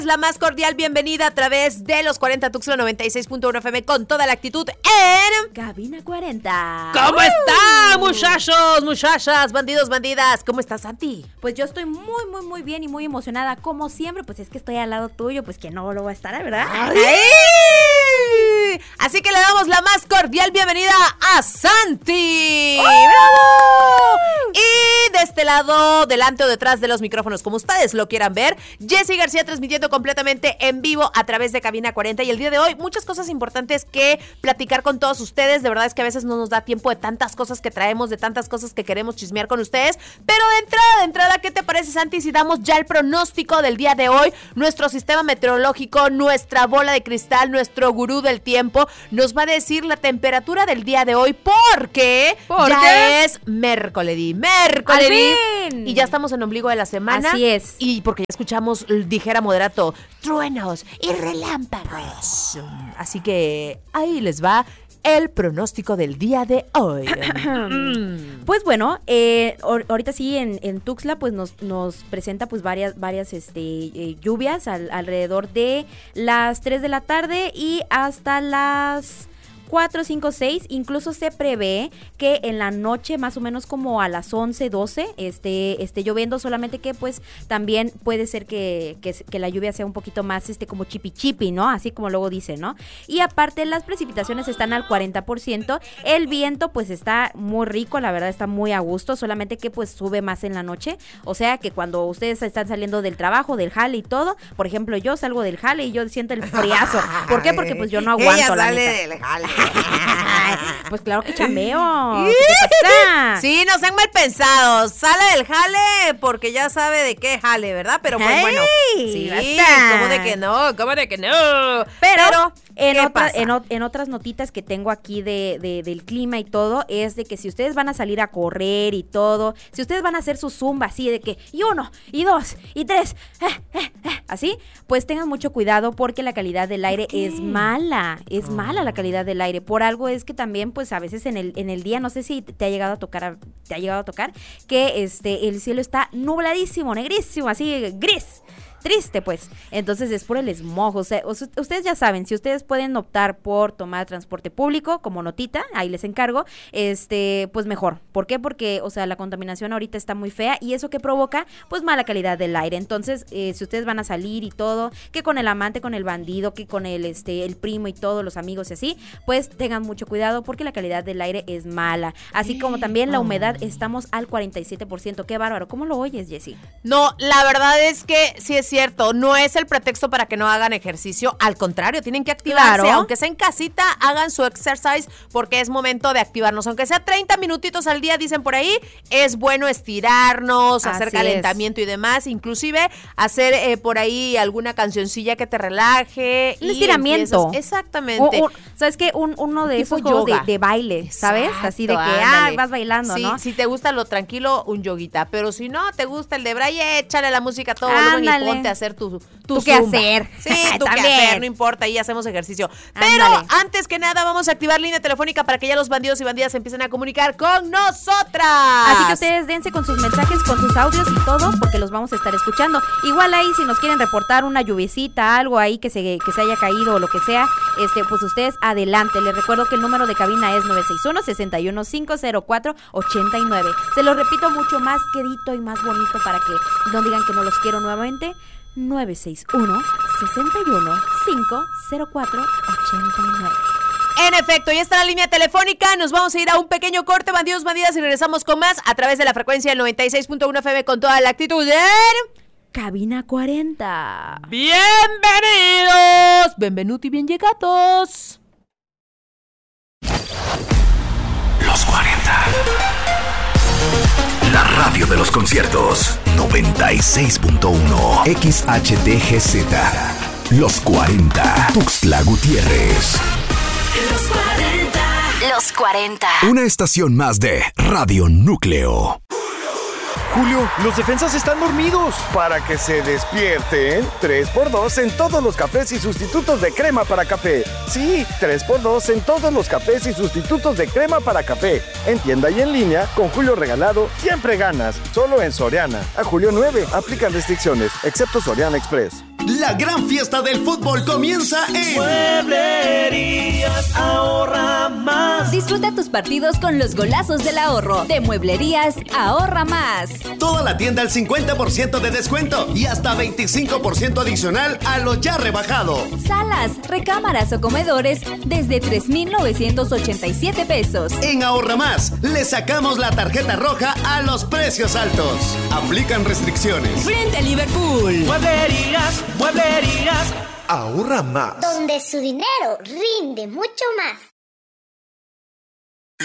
La más cordial bienvenida a través de los 40 Tuxtla 96.1 FM con toda la actitud en Cabina 40. ¿Cómo están, muchachos, muchachas, bandidos, bandidas? ¿Cómo estás, Santi? Pues yo estoy muy bien y muy emocionada, como siempre. Pues es que estoy al lado tuyo, pues que no lo va a estar, ¿verdad? ¡Ay! Así que le damos la más cordial bienvenida a Santi. ¡Bravo! Y de este lado, delante o detrás de los micrófonos, como ustedes lo quieran ver, Jessy García transmitiendo completamente en vivo a través de Cabina 40. Y el día de hoy, muchas cosas importantes que platicar con todos ustedes. De verdad es que a veces no nos da tiempo de tantas cosas que traemos, de tantas cosas que queremos chismear con ustedes. Pero de entrada, ¿qué te parece, Santi, si damos ya el pronóstico del día de hoy? Nuestro sistema meteorológico, nuestra bola de cristal, nuestro gurú del tiempo, nos va a decir la temperatura del día de hoy porque ya es miércoles. Y ya estamos en ombligo de la semana. Así es. Y porque ya escuchamos, dijera Moderato, truenos y relámpagos. Así que ahí les va el pronóstico del día de hoy. Pues bueno, ahorita sí en Tuxtla pues nos presenta pues varias lluvias alrededor de las 3 de la tarde y hasta las 4, 5, 6, incluso se prevé que en la noche más o menos como a las 11, 12 esté lloviendo, solamente que pues también puede ser que la lluvia sea un poquito más como chipi, ¿no? Así como luego dicen, ¿no? Y aparte las precipitaciones están al 40%, el viento pues está muy rico, la verdad está muy a gusto, solamente que pues sube más en la noche, o sea que cuando ustedes están saliendo del trabajo, del jale y todo, por ejemplo yo salgo del jale y yo siento el friazo, ¿por qué? Porque pues yo no aguanto. Ella la sale neta. del jale. Pues claro que chambeo. ¿Qué te pasa? Sí, no sean mal pensados. Sale del jale porque ya sabe de qué jale, ¿verdad? Pero pues ¡Hey! bueno. Sí, Basta. ¿Cómo de que no? Pero en otras notitas que tengo aquí del clima y todo, es de que si ustedes van a salir a correr y todo, si ustedes van a hacer su zumba así de que y 1, y 2, y 3, así, pues tengan mucho cuidado porque la calidad del aire es mala la calidad del aire. Por algo es que también pues a veces en el día, no sé si te ha llegado a tocar que el cielo está nubladísimo, negrísimo, así gris. Triste, pues. Entonces es por el smog. O sea, ustedes ya saben, si ustedes pueden optar por tomar transporte público, como notita, ahí les encargo, pues mejor. ¿Por qué? Porque, o sea, la contaminación ahorita está muy fea y eso que provoca, pues mala calidad del aire. Entonces, si ustedes van a salir y todo, que con el amante, con el bandido, que con el primo y todos los amigos y así, pues tengan mucho cuidado porque la calidad del aire es mala. Así como también la humedad, estamos al 47%. Qué bárbaro. ¿Cómo lo oyes, Jessy? No, la verdad es que sí es cierto, no es el pretexto para que no hagan ejercicio, al contrario, tienen que activarse, claro. Aunque sea en casita, hagan su exercise porque es momento de activarnos, aunque sea 30 minutitos al día, dicen por ahí, es bueno estirarnos, hacer Así calentamiento y demás, inclusive hacer por ahí alguna cancioncilla que te relaje. Un estiramiento. Exactamente. ¿Sabes qué? Uno de Tipo esos juegos yoga. de baile, ¿sabes? Exacto, Así de que, ándale. vas bailando, sí, ¿no? Si te gusta lo tranquilo, un yoguita, pero si no te gusta el de braille, échale la música a todo volumen Ándale. y ponte a hacer tu qué zumba. hacer. Sí, tú qué También. hacer, no importa, ahí hacemos ejercicio. Pero Ándale. antes que nada vamos a activar línea telefónica para que ya los bandidos y bandidas se empiecen a comunicar con nosotras. Así que ustedes dense con sus mensajes, con sus audios y todo, porque los vamos a estar escuchando. Igual ahí, si nos quieren reportar una lluviecita, algo ahí que se haya caído o lo que sea, pues ustedes adelante. Les recuerdo que el número de cabina es 961-61504-89. Se los repito mucho más quedito y más bonito para que no digan que no los quiero nuevamente. 961-61504-89. En efecto, ya está la línea telefónica. Nos vamos a ir a un pequeño corte, bandidos, bandidas, y regresamos con más a través de la frecuencia del 96.1 FM con toda la actitud de Cabina 40. ¡Bienvenidos! Benvenuti, bien llegados. Los 40. La radio de los conciertos. 96.1 XHTGZ. Los 40. Tuxtla Gutiérrez. Los 40. Los 40. Una estación más de Radio Núcleo. Julio, los defensas están dormidos. Para que se despierten, 3x2 en todos los cafés y sustitutos de crema para café. Sí, 3x2 en todos los cafés y sustitutos de crema para café. En tienda y en línea, con Julio regalado, siempre ganas. Solo en Soriana. A julio 9, aplican restricciones, excepto Soriana Express. La gran fiesta del fútbol comienza en Mueblerías Ahorra Más. Disfruta tus partidos con los golazos del ahorro. De Mueblerías Ahorra Más. toda la tienda al 50% de descuento y hasta 25% adicional a lo ya rebajado. Salas, recámaras o comedores desde 3,987 pesos. En Ahorra Más, le sacamos la tarjeta roja a los precios altos. Aplican restricciones. Frente a Liverpool. Mueblerías. Ahorra más. Donde su dinero rinde mucho más.